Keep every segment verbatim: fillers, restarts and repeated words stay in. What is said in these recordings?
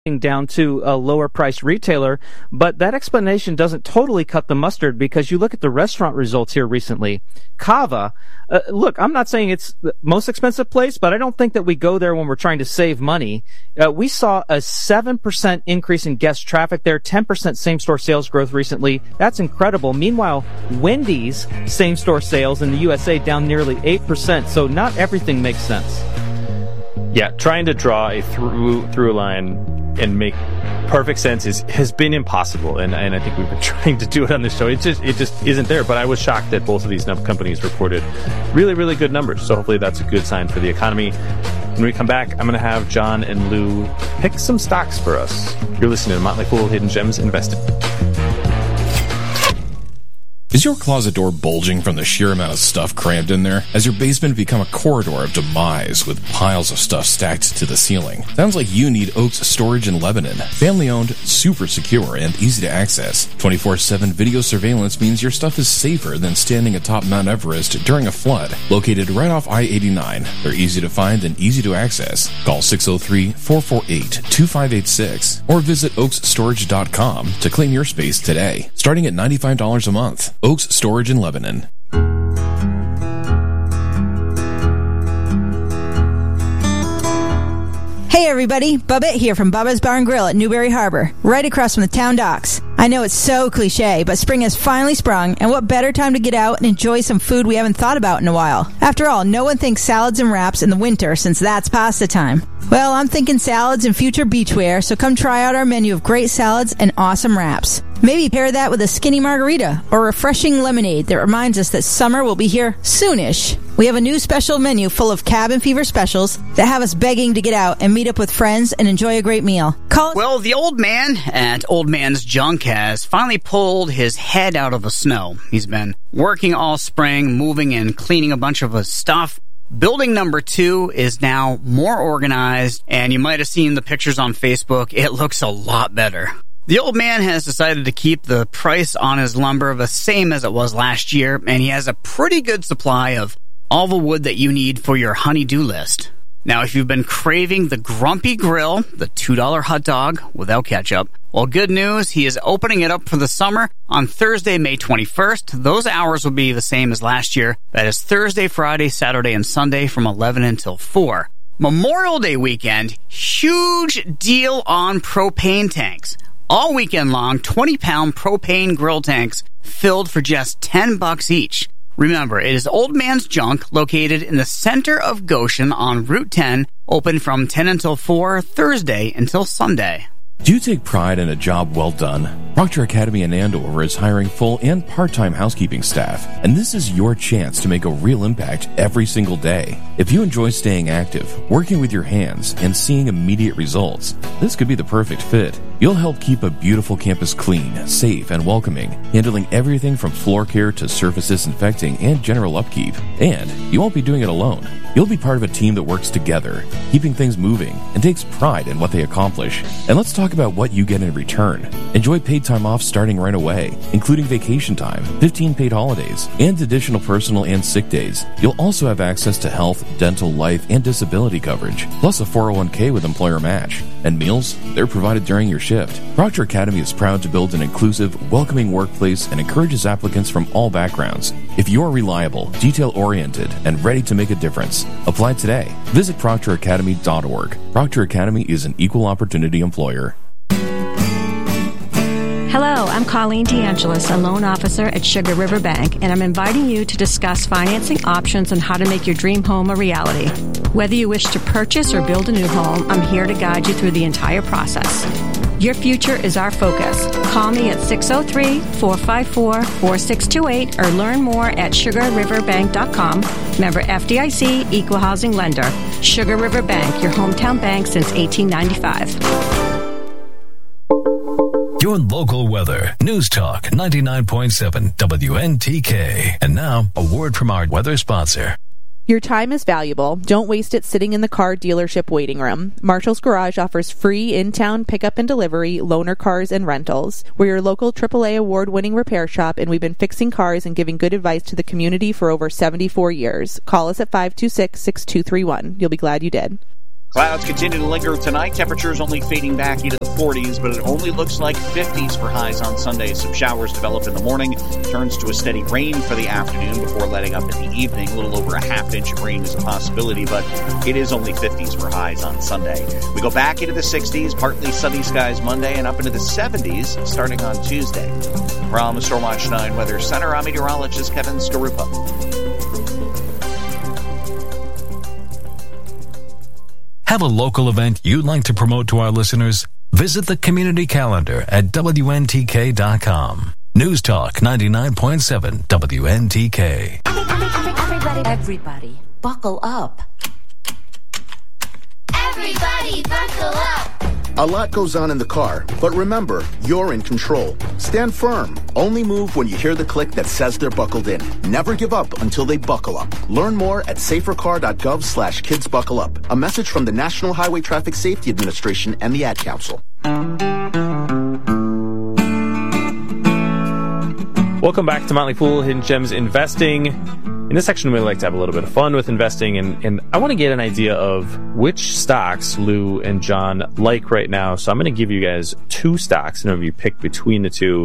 down to a lower priced retailer, but that explanation doesn't totally cut the mustard because you look at the restaurant results here recently. Cava, uh, look, I'm not saying it's the most expensive place, but I don't think that we go there when we're trying to save money. Uh, we saw a seven percent increase in guest traffic there, ten percent same-store sales growth recently. That's incredible. Meanwhile, Wendy's same-store sales in the U S A down nearly eight percent, so not everything makes sense. Yeah, trying to draw a through through line and make perfect sense is has been impossible, and, and I think we've been trying to do it on this show. It just it just isn't there. But I was shocked that both of these companies reported really, really good numbers. So hopefully that's a good sign for the economy. When we come back, I'm going to have John and Lou pick some stocks for us. You're listening to Motley Fool Hidden Gems Investing. Is your closet door bulging from the sheer amount of stuff crammed in there? Has your basement become a corridor of demise with piles of stuff stacked to the ceiling? Sounds like you need Oaks Storage in Lebanon. Family-owned, super secure, and easy to access. twenty-four seven video surveillance means your stuff is safer than standing atop Mount Everest during a flood. Located right off I eighty-nine, they're easy to find and easy to access. Call six oh three, four four eight, two five eight six or visit oaks storage dot com to claim your space today, starting at ninety-five dollars a month. Oaks Storage in Lebanon. Hey everybody, Bubba here from Bubba's Bar and Grill at Newberry Harbor, right across from the town docks. I know it's so cliche, but spring has finally sprung, and what better time to get out and enjoy some food we haven't thought about in a while. After all, no one thinks salads and wraps in the winter since that's pasta time. Well, I'm thinking salads and future beachwear, so come try out our menu of great salads and awesome wraps. Maybe pair that with a skinny margarita or refreshing lemonade that reminds us that summer will be here soonish. We have a new special menu full of cabin fever specials that have us begging to get out and meet up with friends and enjoy a great meal. Call well, the old man at Old Man's Junk has finally pulled his head out of the snow. He's been working all spring, moving and cleaning a bunch of his stuff. Building number two is now more organized, and you might have seen the pictures on Facebook. It looks a lot better. The old man has decided to keep the price on his lumber the same as it was last year, and he has a pretty good supply of all the wood that you need for your honey-do list. Now, if you've been craving the Grumpy Grill, the two dollar hot dog without ketchup, well, good news, he is opening it up for the summer on Thursday, May twenty-first. Those hours will be the same as last year. That is Thursday, Friday, Saturday, and Sunday from eleven until four. Memorial Day weekend, huge deal on propane tanks. All weekend long, twenty pound propane grill tanks filled for just ten bucks each. Remember, it is Old Man's Junk, located in the center of Goshen on Route ten, open from ten until four, Thursday until Sunday. Do you take pride in a job well done? Proctor Academy in Andover is hiring full and part-time housekeeping staff, and this is your chance to make a real impact every single day. If you enjoy staying active, working with your hands, and seeing immediate results, this could be the perfect fit. You'll help keep a beautiful campus clean, safe, and welcoming, handling everything from floor care to surface disinfecting and general upkeep. And you won't be doing it alone. You'll be part of a team that works together, keeping things moving, and takes pride in what they accomplish. And let's talk about what you get in return. Enjoy paid time off starting right away, including vacation time, fifteen paid holidays, and additional personal and sick days. You'll also have access to health, dental, life, and disability coverage, plus a four oh one k with employer match. And meals, they're provided during your shift. Proctor Academy is proud to build an inclusive, welcoming workplace and encourages applicants from all backgrounds. If you're reliable, detail-oriented, and ready to make a difference, apply today. Visit proctor academy dot org. Proctor Academy is an equal opportunity employer. Hello, I'm Colleen DeAngelis, a loan officer at Sugar River Bank, and I'm inviting you to discuss financing options and how to make your dream home a reality. Whether you wish to purchase or build a new home, I'm here to guide you through the entire process. Your future is our focus. Call me at six oh three, four five four, four six two eight or learn more at sugar river bank dot com. Member F D I C, Equal Housing Lender. Sugar River Bank, your hometown bank since eighteen ninety-five. Your local weather. News Talk ninety-nine point seven W N T K. And now, a word from our weather sponsor. Your time is valuable. Don't waste it sitting in the car dealership waiting room. Marshall's Garage offers free in-town pickup and delivery, loaner cars, and rentals. We're your local triple A award-winning repair shop, and we've been fixing cars and giving good advice to the community for over seventy-four years. Call us at five two six, six two three one. You'll be glad you did. Clouds continue to linger tonight. Temperatures only fading back into the forties, but it only looks like fifties for highs on Sunday. Some showers develop in the morning, turns to a steady rain for the afternoon before letting up in the evening. A little over a half inch of rain is a possibility, but it is only fifties for highs on Sunday. We go back into the sixties, partly sunny skies Monday, and up into the seventies starting on Tuesday. From Stormwatch nine Weather Center, I'm meteorologist Kevin Skarupa. Have a local event you'd like to promote to our listeners? Visit the community calendar at W N T K dot com. News Talk ninety-nine point seven W N T K. Everybody, everybody, buckle up. Everybody, buckle up. A lot goes on in the car, but remember, you're in control. Stand firm. Only move when you hear the click that says they're buckled in. Never give up until they buckle up. Learn more at safercar.gov slash kids buckle up. A message from the National Highway Traffic Safety Administration and the Ad Council. Welcome back to Motley Fool Hidden Gems Investing. In this section, we like to have a little bit of fun with investing, and, and I want to get an idea of which stocks Lou and John like right now. So I'm going to give you guys two stocks, and if you pick between the two,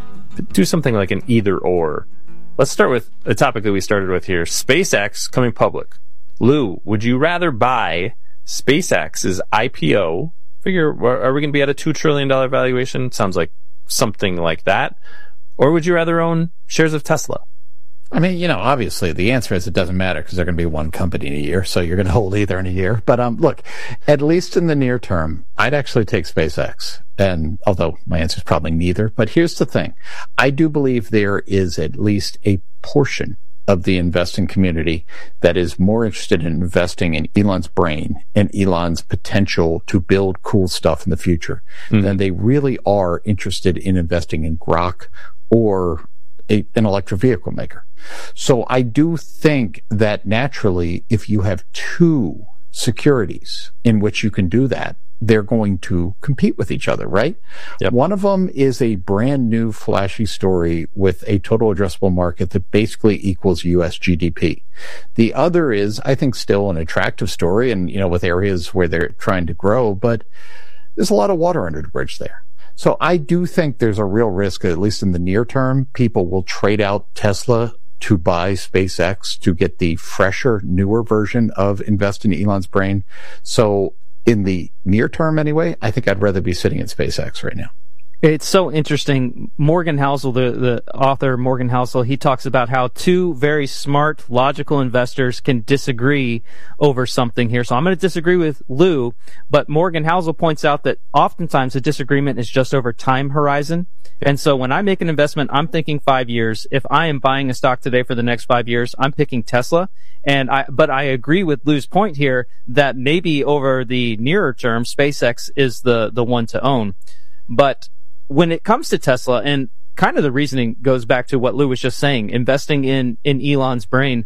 do something like an either or. Let's start with a topic that we started with here, SpaceX coming public. Lou, would you rather buy SpaceX's I P O? Figure, are we going to be at a two trillion dollars valuation? Sounds like something like that. Or would you rather own shares of Tesla? I mean, you know, obviously the answer is it doesn't matter because they're going to be one company in a year, so you're going to hold either in a year. But um, look, at least in the near term, I'd actually take SpaceX. And although my answer is probably neither, but here's the thing. I do believe there is at least a portion of the investing community that is more interested in investing in Elon's brain and Elon's potential to build cool stuff in the future mm-hmm. than they really are interested in investing in Grok or a, an electric vehicle maker. So I do think that naturally, if you have two securities in which you can do that, they're going to compete with each other, right? Yep. One of them is a brand new flashy story with a total addressable market that basically equals U S G D P. The other is, I think, still an attractive story and, you know, with areas where they're trying to grow, but there's a lot of water under the bridge there. So I do think there's a real risk, at least in the near term, people will trade out Tesla to buy SpaceX to get the fresher, newer version of invest in Elon's brain. So in the near term anyway, I think I'd rather be sitting in SpaceX right now. It's so interesting. Morgan Housel, the, the author Morgan Housel, he talks about how two very smart, logical investors can disagree over something here. So I'm going to disagree with Lou, but Morgan Housel points out that oftentimes the disagreement is just over time horizon. And so when I make an investment, I'm thinking five years. If I am buying a stock today for the next five years, I'm picking Tesla. And I, but I agree with Lou's point here that maybe over the nearer term, SpaceX is the, the one to own. But when it comes to Tesla, and kind of the reasoning goes back to what Lou was just saying, investing in, in Elon's brain,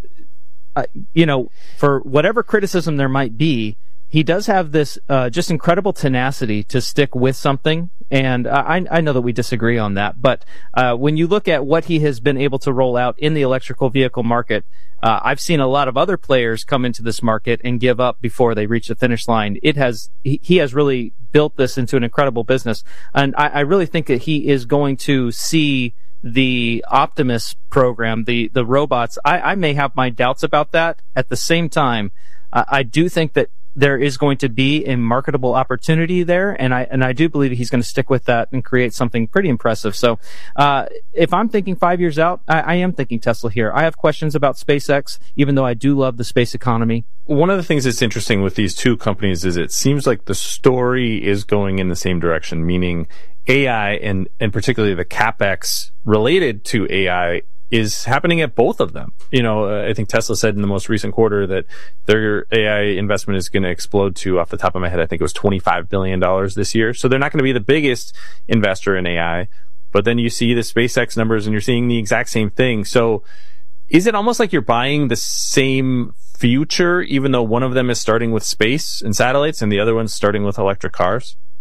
uh, you know, for whatever criticism there might be, he does have this uh, just incredible tenacity to stick with something. And uh, I, I know that we disagree on that. But uh, when you look at what he has been able to roll out in the electrical vehicle market, uh, I've seen a lot of other players come into this market and give up before they reach the finish line. It has he, he has really built this into an incredible business. And I, I really think that he is going to see the Optimus program, the, the robots. I, I may have my doubts about that. At the same time, uh, I do think that there is going to be a marketable opportunity there, and I and I do believe he's going to stick with that and create something pretty impressive. So, uh, if I'm thinking five years out, I, I am thinking Tesla here. I have questions about SpaceX, even though I do love the space economy. One of the things that's interesting with these two companies is it seems like the story is going in the same direction, meaning A I and and particularly the CapEx related to A I is happening at both of them. You know, uh, I think Tesla said in the most recent quarter that their A I investment is going to explode to, off the top of my head, I think it was twenty-five billion dollars this year. So they're not going to be the biggest investor in A I. But then you see the SpaceX numbers and you're seeing the exact same thing. So is it almost like you're buying the same future, even though one of them is starting with space and satellites and the other one's starting with electric cars?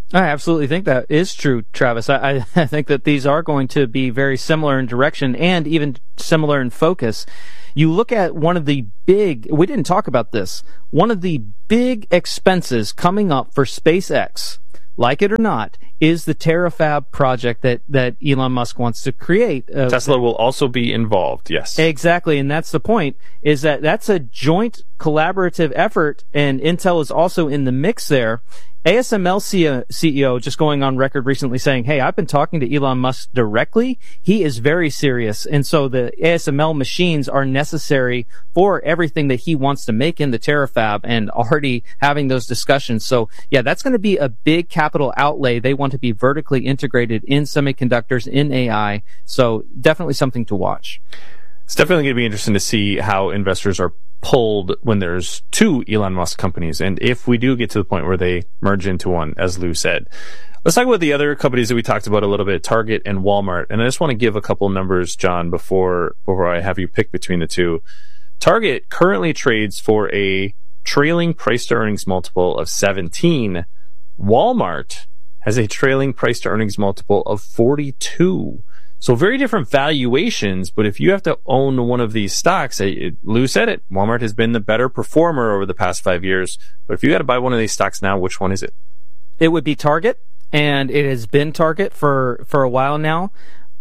I absolutely think that is true, Travis. I, I think that these are going to be very similar in direction and even similar in focus. You look at one of the big, we didn't talk about this, one of the big expenses coming up for SpaceX, like it or not, is the Terafab project that, that Elon Musk wants to create. Uh, Tesla will also be involved, yes. Exactly, and that's the point, is that that's a joint collaborative effort, and Intel is also in the mix there. A S M L C E O just going on record recently saying, hey, I've been talking to Elon Musk directly. He is very serious. And so the A S M L machines are necessary for everything that he wants to make in the Terafab, and already having those discussions. So yeah, that's going to be a big capital outlay. They want to be vertically integrated in semiconductors, in A I. So definitely something to watch. It's definitely going to be interesting to see how investors are pulled when there's two Elon Musk companies, and if we do get to the point where they merge into one, as Lou said. Let's talk about the other companies that we talked about a little bit, Target and Walmart. And I just want to give a couple numbers, John, before before I have you pick between the two. Target currently trades for a trailing price to earnings multiple of seventeen. Walmart has a trailing price to earnings multiple of forty-two. So very different valuations, but if you have to own one of these stocks, it, Lou said it, Walmart has been the better performer over the past five years. But if you got to buy one of these stocks now, which one is it? It would be Target, and it has been Target for, for a while now.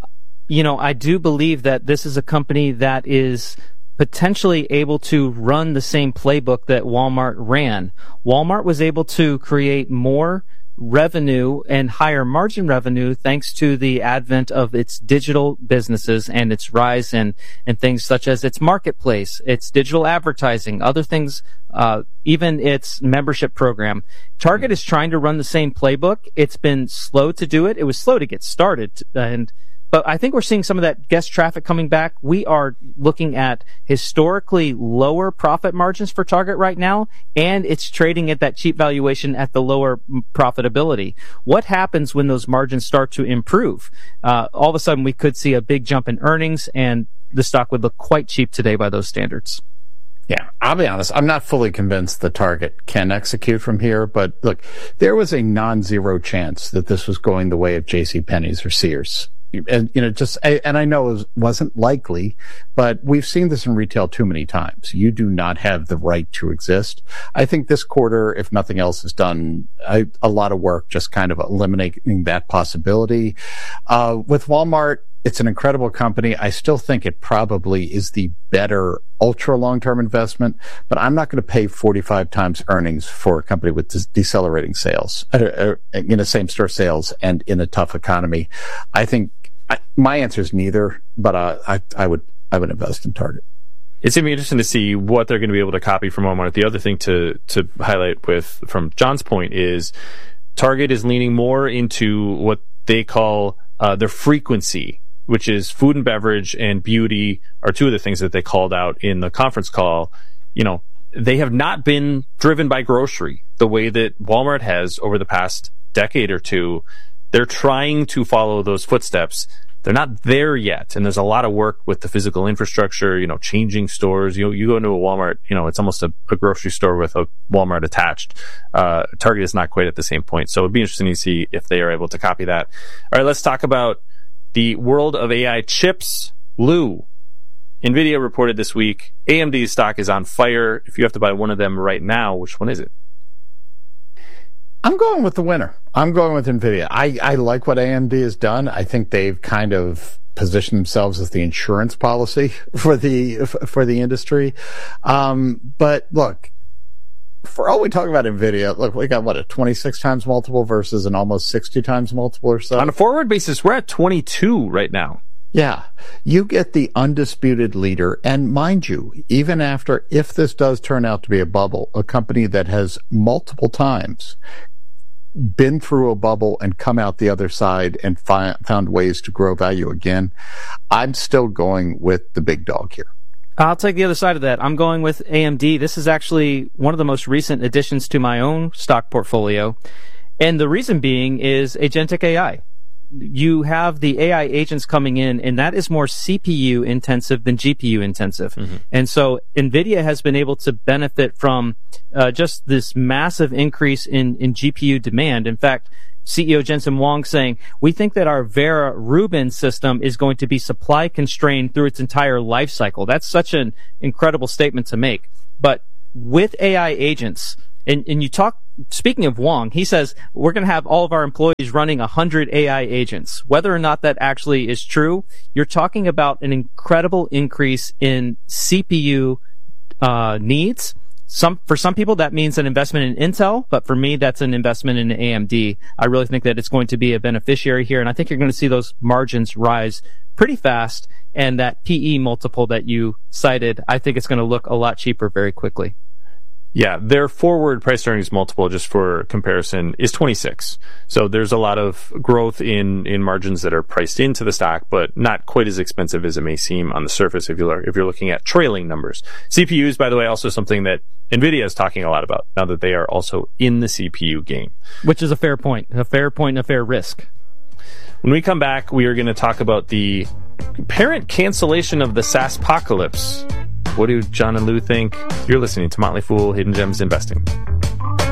You know, I do believe that this is a company that is potentially able to run the same playbook that Walmart ran. Walmart was able to create more revenue and higher margin revenue thanks to the advent of its digital businesses and its rise in, in things such as its marketplace, its digital advertising, other things, uh, even its membership program. Target is trying to run the same playbook. It's been slow to do it. It was slow to get started, and but I think we're seeing some of that guest traffic coming back. We are looking at historically lower profit margins for Target right now, and it's trading at that cheap valuation at the lower profitability. What happens when those margins start to improve? Uh, all of a sudden, we could see a big jump in earnings, and the stock would look quite cheap today by those standards. Yeah, I'll be honest. I'm not fully convinced the Target can execute from here, but look, there was a non-zero chance that this was going the way of JCPenney's or Sears. And, you know, just, and I know it wasn't likely, but we've seen this in retail too many times. You do not have the right to exist. I think this quarter, if nothing else, has done a, a lot of work just kind of eliminating that possibility. Uh, with Walmart, it's an incredible company. I still think it probably is the better ultra long-term investment, but I'm not going to pay forty-five times earnings for a company with de- decelerating sales, uh, uh, you know, same store sales and in a tough economy. I think I, my answer is neither, but uh, I, I would I would invest in Target. It's going to be interesting to see what they're going to be able to copy from Walmart. The other thing to to highlight with from John's point is Target is leaning more into what they call uh, their frequency, which is food and beverage and beauty are two of the things that they called out in the conference call. You know, they have not been driven by grocery the way that Walmart has over the past decade or two. They're trying to follow those footsteps. They're not there yet, and there's a lot of work with the physical infrastructure, you know, changing stores. You you go into a Walmart, you know, it's almost a, a grocery store with a Walmart attached. Uh, Target is not quite at the same point, so it'd be interesting to see if they are able to copy that. All right, let's talk about the world of A I chips. Lou, NVIDIA reported this week, A M D's stock is on fire. If you have to buy one of them right now, which one is it? I'm going with the winner. I'm going with NVIDIA. I, I like what A M D has done. I think they've kind of positioned themselves as the insurance policy for the for the industry. Um, but look, for all we talk about NVIDIA, look, we got, what, a twenty-six times multiple versus an almost sixty times multiple or so? On a forward basis, we're at twenty-two right now. Yeah. You get the undisputed leader, and mind you, even after, if this does turn out to be a bubble, a company that has multiple times been through a bubble and come out the other side and fi- found ways to grow value again, I'm still going with the big dog here. I'll take the other side of that. I'm going with A M D. This is actually one of the most recent additions to my own stock portfolio. And the reason being is agentic A I. You have the A I agents coming in, and that is more C P U intensive than G P U intensive. Mm-hmm. And so NVIDIA has been able to benefit from uh, just this massive increase in, in G P U demand. In fact, C E O Jensen Huang saying, we think that our Vera Rubin system is going to be supply constrained through its entire life cycle. That's such an incredible statement to make. But with A I agents, and, and you talk, speaking of Huang, he says, we're going to have all of our employees running one hundred A I agents. Whether or not that actually is true, you're talking about an incredible increase in C P U uh, needs. Some, for some people, that means an investment in Intel, but for me, that's an investment in A M D. I really think that it's going to be a beneficiary here, and I think you're going to see those margins rise pretty fast, and that P E multiple that you cited, I think it's going to look a lot cheaper very quickly. Yeah, their forward price earnings multiple, just for comparison, is twenty-six. So there's a lot of growth in, in margins that are priced into the stock, but not quite as expensive as it may seem on the surface if you're, if you're looking at trailing numbers. C P Us, by the way, also something that NVIDIA is talking a lot about now that they are also in the C P U game. Which is a fair point, a fair point and a fair risk. When we come back, we are going to talk about the apparent cancellation of the SaaSpocalypse. What do John and Lou think? You're listening to Motley Fool Hidden Gems Investing.